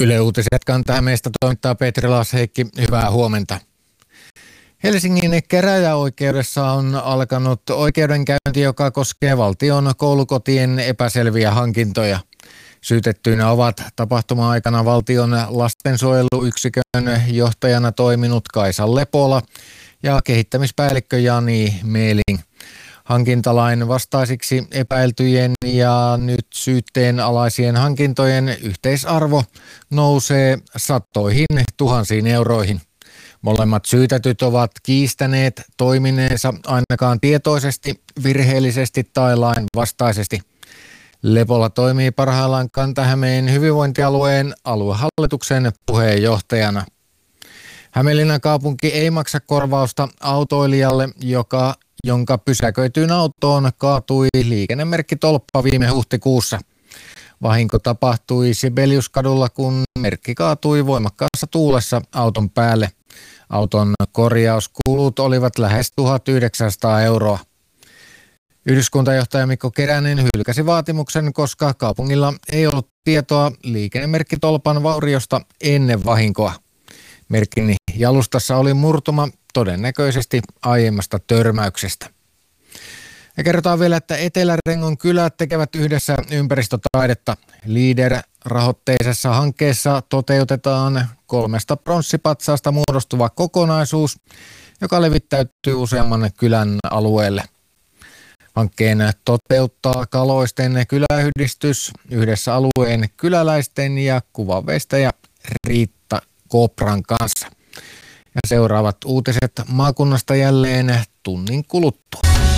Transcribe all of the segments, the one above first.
Yle Uutiset Kanta-Hämeestä toimittaa Petri Laas-Heikki. Hyvää huomenta. Helsingin käräjäoikeudessa on alkanut oikeudenkäynti, joka koskee valtion koulukotien epäselviä hankintoja. Syytettyinä ovat tapahtuma-aikana valtion lastensuojeluyksikön johtajana toiminut Kaisa Lepola ja kehittämispäällikkö Jani Meeling. Hankintalain vastaisiksi epäiltyjen ja nyt syytteen alaisien hankintojen yhteisarvo nousee satoihin tuhansiin euroihin. Molemmat syytetyt ovat kiistäneet toimineensa ainakaan tietoisesti, virheellisesti tai lain vastaisesti. Lepola toimii parhaillaan Kanta-Hämeen hyvinvointialueen aluehallituksen puheenjohtajana. Hämeenlinnan kaupunki ei maksa korvausta autoilijalle, jonka pysäköityyn autoon kaatui liikennemerkkitolppa viime huhtikuussa. Vahinko tapahtui Sibeliuskadulla, kun merkki kaatui voimakkaassa tuulessa auton päälle. Auton korjauskulut olivat lähes 1 900 euroa. Yhdyskuntajohtaja Mikko Keränen hylkäsi vaatimuksen, koska kaupungilla ei ollut tietoa liikennemerkkitolpan vauriosta ennen vahinkoa. Merkin jalustassa oli murtuma, todennäköisesti aiemmasta törmäyksestä. Ja kerrotaan vielä, että Etelä-Rengon kylät tekevät yhdessä ympäristötaidetta. LEADER-rahoitteisessa hankkeessa toteutetaan 3 pronssipatsaasta muodostuva kokonaisuus, joka levittäytyy useamman kylän alueelle. Hankkeen toteuttaa Kaloisten kyläyhdistys yhdessä alueen kyläläisten ja kuvanveistäjä Riitta Kopran kanssa. Ja seuraavat uutiset maakunnasta jälleen tunnin kuluttua.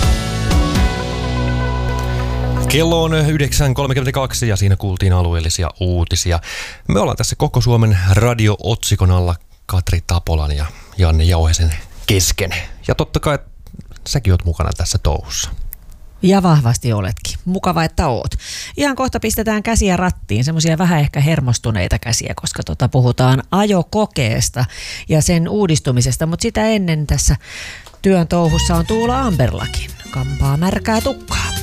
Kello on 9.32 ja siinä kuultiin alueellisia uutisia. Me ollaan tässä Koko Suomen radio-otsikon alla Katri Tapolan ja Janne Jauhesen kesken. Ja totta kai säkin oot mukana tässä touhussa. Ja vahvasti oletkin. Mukava, että oot. Ihan kohta pistetään käsiä rattiin, semmoisia vähän ehkä hermostuneita käsiä, koska puhutaan ajokokeesta ja sen uudistumisesta, mutta sitä ennen tässä työn touhussa on Tuula Amberlakin. Kampaa märkää tukkaa.